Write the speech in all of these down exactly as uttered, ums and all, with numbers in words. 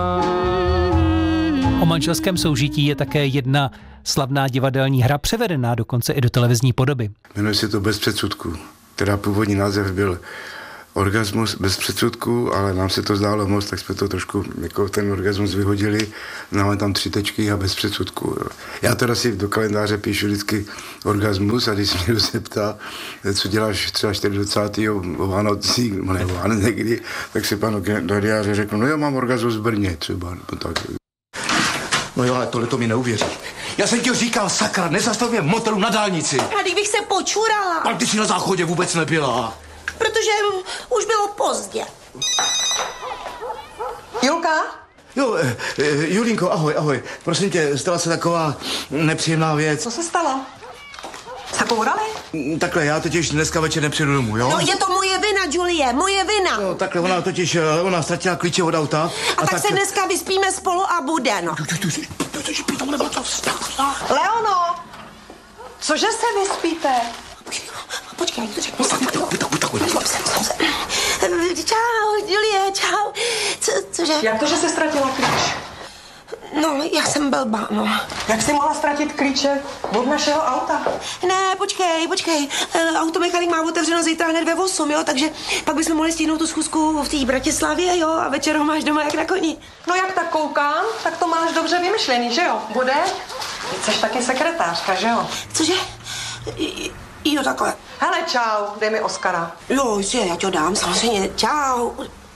O manželském soužití je také jedna slavná divadelní hra, převedená dokonce i do televizní podoby. Jmenuje se to Bez předsudků, teda původní název byl Orgasmus bez předsudků, ale nám se to zdálo moc, tak jsme to trošku jako ten orgasmus vyhodili. Máme tam tři tečky a bez předsudků. Já teda si do kalendáře píšu vždycky orgasmus a když se někdo se ptá, co děláš třeba čtyřicátého o Vánocích, nebo Vánoc někdy, tak si panu do diáře řeknu, no jo, mám orgasmus v Brně třeba, nebo tak. No jo, ale tohle to mi neuvěří. Já jsem ti říkal, sakra, nezastav mě v motelu na dálnici. A kdybych se počurala. Ale ty jsi na záchodě vůbec nebyla. Protože už bylo pozdě. Julka? Jo, e, e, Julínko, ahoj, ahoj. Prosím tě, stala se taková nepříjemná věc. Co se stalo? Zakourali? Takhle, já totiž dneska večer nepřijdu domů, jo? No je to moje vina, Julie, moje vina. No takhle, ona totiž, ona ztratila klíče od auta. A, a tak, tak se dneska vyspíme spolu a bude, no. Leono! Cože se vyspíte? Počkej, to řeknu. Čau, Julie, čau. Co, cože? Jak to, že jsi ztratila klíč? No, já jsem blbá, no. Jak jsi mohla ztratit klíče od našeho auta? Ne, počkej, počkej. Automechanik má otevřeno zítra hned ve osm, jo, takže pak bychom mohli stihnout tu schůzku v té Bratislavě, jo, a večer ho máš doma jak na koni. No jak tak koukám, tak to máš dobře vymyšlený, že jo? Bude? Ty jsi taky sekretářka, že jo? Cože? Jo, takhle. Hele, čau, dej mi Oskara. Jo, jistě, já ti ho dám, samozřejmě. Čau.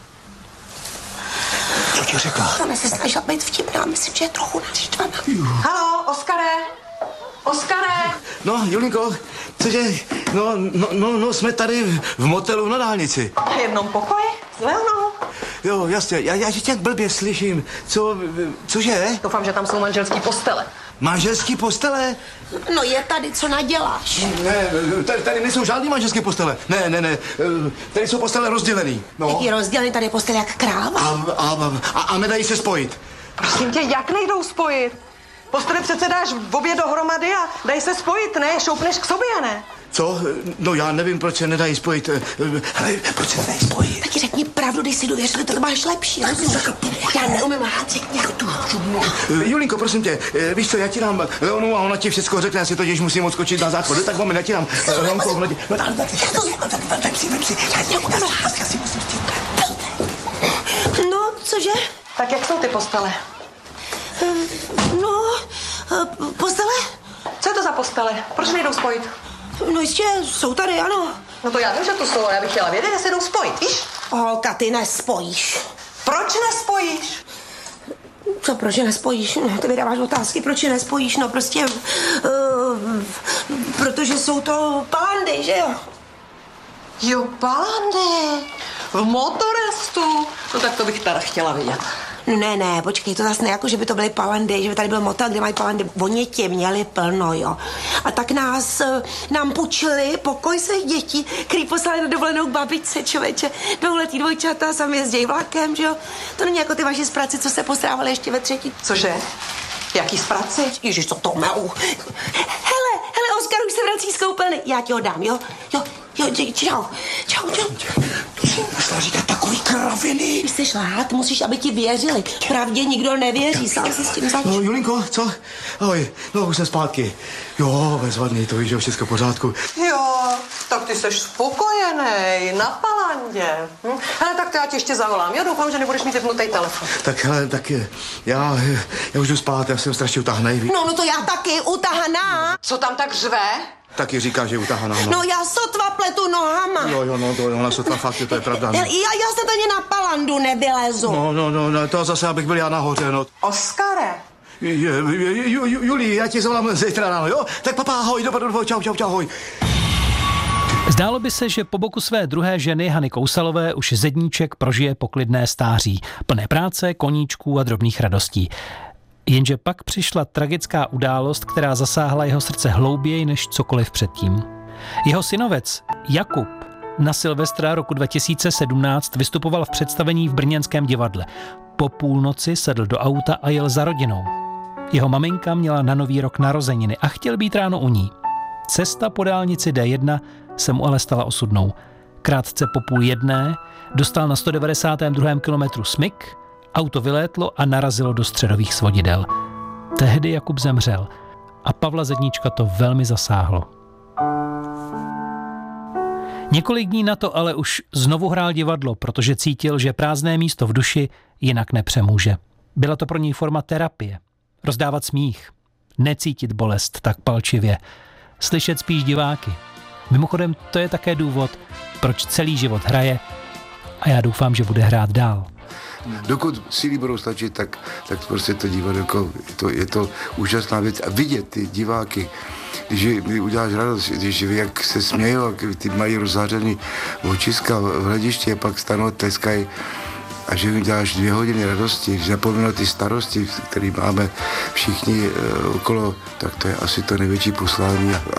Co ti řekla? Ona se snažila být vtipná, myslím, že je trochu naštvaná. Halo, Oskare? Oskare? No, Julinko, cože, no, no, no, no, jsme tady v, v motelu na dálnici. V jednom pokoji? S Leonou? Jo, jasně, já, já tě blbě slyším. Co, cože? Doufám, že tam jsou manželský postele. Manželský postele? No je tady, co naděláš? Ne, tady, tady nejsou žádný manželské postele. Ne, ne, ne, tady jsou postele rozdělený. No. Jaký rozdělený, tady je postel jak kráva. A, a, a, a nedají se spojit. Prosím tě, jak nejdou spojit? Postele přece dáš v obě dohromady a dej se spojit, ne? Šoupneš k sobě, ne? Co? No já nevím, proč se nedají spojit. Hele, proč se nedají spojit? Tak řekni pravdu, když si důvěřili, to máš lepší, rozumíš? Já neumím lhát, řekni tu. Julinko, prosím tě, víš co, já ti dám Leonu a ona ti všechno řekne, já si totiž musím odskočit na záchod, tak moment, já ti dám Leonko, ona ti... No tak, vem si, vem si, já si musím stít. No, cože? Tak jak jsou ty postele? No, postele? Co je to za postele? Proč nejdou spojit? No jistě, jsou tady, ano. No to já vím, že to jsou, ale já bych chtěla vědět, jestli jdou spojit, víš? Holka, ty nespojíš. Proč nespojíš? Co, proč je nespojíš? No, ty vydáváš otázky, proč je nespojíš? No prostě, uh, protože jsou to palandy, že jo? Jo, palandy. V motorestu. No tak to bych teda chtěla vidět. Ne, ne, počkej, to zase ne, jako že by to byly palandy, že by tady byl motel, kde mají palandy. Oni tě měli plno, jo. A tak nás, nám půjčili pokoj svých dětí, který poslali na dovolenou k babičce, člověče. Dvouletý dvojčata, sami jezdějí vlakem, že jo. To není jako ty vaši zpraci, co se postrávali ještě ve třetí. Cože? Jaký zpraci? Ježiš, co to melu. Hele, hele, Oskar už se vrací z koupelny. Já ti ho dám, jo? Jo, jo, čau, čau, čau. To si musela říkat takový kraviny. Když chceš lhát, musíš, aby ti věřili. Pravdě nikdo nevěří, sám se s tím zač. No, Julinko, co? Ahoj, no už jsem zpátky. Jo, bezvadný, to víš, že všechno v pořádku. Jo, tak ty jsi spokojenej, na palandě. Hm? Hele, tak to já ti ještě zavolám. Já doufám, že nebudeš mít vypnutý telefon. Tak hele, tak já, já už jdu spát, já jsem strašně utahanej. No, no to já taky, utahaná. Co tam tak řve? Taky říká, že je utahaná. No. No já sotva pletu nohama. Jo, jo, no, to ona sotva fakt, to je pravda. No. Já, já se tady na palandu nevylezu. No, no, no, no, to zase, abych byl já nahoře, no. Oskare. Julii, já ti zavolám zítra ráno, jo? Tak papa, ahoj, dobro, čau, čau, čau, ahoj. Zdálo by se, že po boku své druhé ženy Hany Kousalové už Zedníček prožije poklidné stáří, plné práce, koníčků a drobných radostí. Jenže pak přišla tragická událost, která zasáhla jeho srdce hlouběji než cokoliv předtím. Jeho synovec Jakub na Silvestra roku dva tisíce sedmnáct vystupoval v představení v brněnském divadle. Po půlnoci sedl do auta a jel za rodinou. Jeho maminka měla na nový rok narozeniny a chtěl být ráno u ní. Cesta po dálnici D jedna se mu ale stala osudnou. Krátce po půl jedné dostal na sto devadesátém druhém kilometru smyk Auto vylétlo a narazilo do středových svodidel. Tehdy Jakub zemřel a Pavla Zedníčka to velmi zasáhlo. Několik dní na to ale už znovu hrál divadlo, protože cítil, že prázdné místo v duši jinak nepřemůže. Byla to pro něj forma terapie. Rozdávat smích, necítit bolest tak palčivě, slyšet spíš diváky. Mimochodem, to je také důvod, proč celý život hraje a já doufám, že bude hrát dál. Dokud síly budou stačit, tak, tak prostě to divadelko, je to, je to úžasná věc. A vidět ty diváky, když mi uděláš radost, když jak se smějí, jak ty mají rozzářený očiska v hledišti a pak stanou, tleskají a že mi děláš dvě hodiny radosti, že zapomíná ty starosti, které máme všichni okolo, tak to je asi to největší poslání.